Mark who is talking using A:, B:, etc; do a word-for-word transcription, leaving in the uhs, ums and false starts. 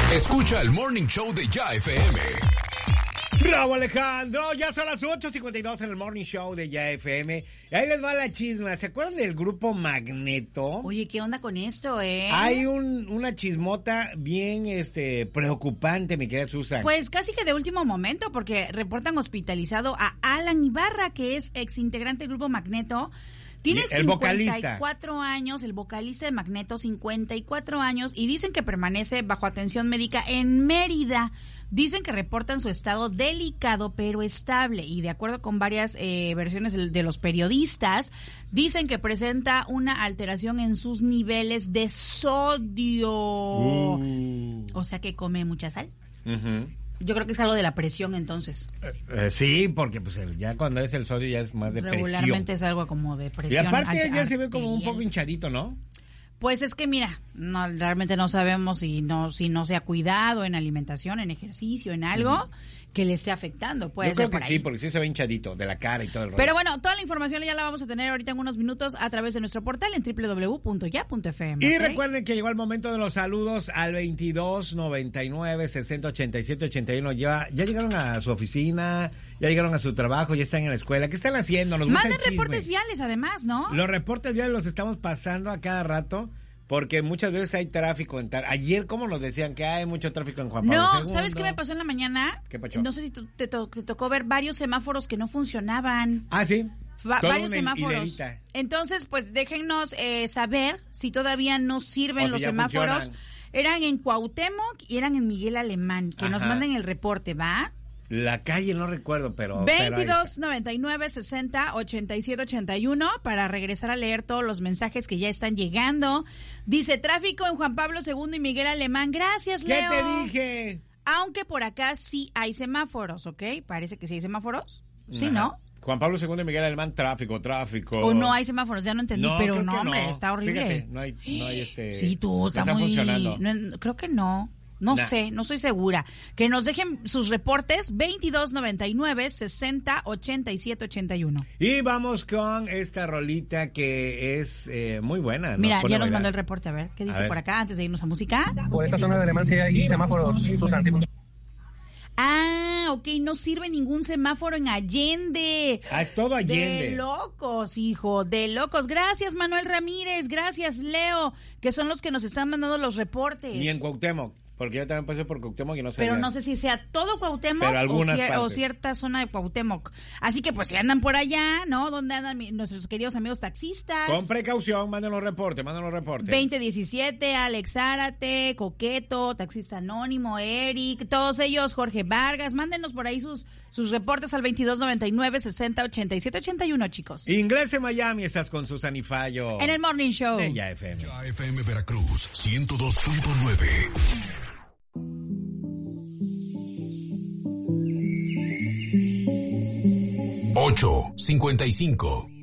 A: Escucha el Morning Show de Ya F M.
B: Bravo, Alejandro, ya son las ocho cincuenta y dos en el Morning Show de Ya F M. Y ahí les va la chisma. ¿Se acuerdan del grupo Magneto?
C: Oye, ¿qué onda con esto, eh?
B: Hay un, una chismota bien este preocupante, mi querida Susan.
C: Pues casi que de último momento, porque reportan hospitalizado a Alan Ibarra, que es exintegrante del grupo Magneto. Tiene
B: el
C: cincuenta y cuatro años, el vocalista de Magneto, cincuenta y cuatro años, y dicen que permanece bajo atención médica en Mérida. Dicen que reportan su estado delicado pero estable, y de acuerdo con varias eh, versiones de, de los periodistas, dicen que presenta una alteración en sus niveles de sodio. Uh. O sea que come mucha sal. Uh-huh. Yo creo que es algo de la presión, entonces.
B: Eh, eh, sí, porque pues ya cuando es el sodio ya es más de presión.
C: Regularmente es algo como de presión.
B: Y aparte ya se ve como un poco hinchadito, ¿no?
C: Pues es que mira, no, realmente no sabemos si no si no se ha cuidado en alimentación, en ejercicio, en algo uh-huh. que le esté afectando. Puede
B: Yo
C: ser
B: creo que
C: por
B: sí,
C: ahí.
B: porque sí se ve hinchadito de la cara y todo el rollo.
C: Pero bueno, toda la información ya la vamos a tener ahorita en unos minutos a través de nuestro portal en doble u doble u doble u punto ya punto f m.
B: Y
C: ¿okay?
B: recuerden que llegó el momento de los saludos al veintidós noventa y nueve sesenta ochenta y siete ochenta y uno. Ya, ya llegaron a su oficina, ya llegaron a su trabajo, ya están en la escuela. ¿Qué están haciendo? Nos
C: Manden reportes viales, además, ¿no?
B: Los reportes viales los estamos pasando a cada rato. Porque muchas veces hay tráfico en tal... Ayer, ¿cómo nos decían que hay mucho tráfico en Juan Pablo
C: No,
B: segundo?
C: ¿Sabes qué me pasó en la mañana?
B: ¿Qué pasó?
C: No sé si tú, te, to, te tocó ver varios semáforos que no funcionaban.
B: Ah, sí.
C: Va, varios semáforos. Hilerita. Entonces, pues déjennos eh, saber si todavía no sirven o los si semáforos. Funcionan. Eran en Cuauhtémoc y eran en Miguel Alemán. Que Ajá. nos manden el reporte, ¿va?
B: La calle no recuerdo, pero...
C: veintidós noventa y nueve sesenta ochenta y siete ochenta y uno para regresar a leer todos los mensajes que ya están llegando. Dice, tráfico en Juan Pablo segundo y Miguel Alemán. Gracias, Leo.
B: ¿Qué te dije?
C: Aunque por acá sí hay semáforos, ¿ok? Parece que sí hay semáforos. Sí, Ajá. ¿no?
B: Juan Pablo segundo y Miguel Alemán, tráfico, tráfico.
C: O no hay semáforos, ya no entendí,
B: no,
C: pero no, hombre,
B: no.
C: está horrible.
B: Fíjate, no hay, no hay este...
C: Sí, tú, está, está muy... funcionando. No, creo que no. No nah. sé, no estoy segura. Que nos dejen sus reportes veintidós noventa y nueve sesenta ochenta y siete ochenta y uno.
B: Y vamos con esta rolita que es eh, muy buena. ¿no?
C: Mira, ya nos mandó el reporte, a ver, ¿qué dice por acá antes de irnos a música?
D: Por esta zona de Alemán sí hay semáforos, Susan.
C: Ah, ok, no sirve ningún semáforo en Allende.
B: Ah, es todo Allende.
C: De locos, hijo, de locos. Gracias, Manuel Ramírez, gracias, Leo, que son los que nos están mandando los reportes.
B: Ni en Cuauhtémoc. Porque yo también pasé por Cuauhtémoc y no sé.
C: Pero no sé si sea todo Cuauhtémoc o, cier- o cierta zona de Cuauhtémoc. Así que pues si andan por allá, ¿no? ¿Dónde andan mi- nuestros queridos amigos taxistas?
B: Con precaución, manden los reportes, manden los reportes.
C: veinte diecisiete, Alex Zárate, Coqueto, Taxista Anónimo, Eric, todos ellos, Jorge Vargas, mándenos por ahí sus sus reportes al veintidós noventa y nueve sesenta ochenta y siete ochenta y uno, chicos.
B: Ingrese Miami, estás con Susan y Fallo.
C: En el Morning Show.
B: De Ya F M.
A: Ya F M Veracruz, ciento dos punto nueve. ocho cincuenta y cinco.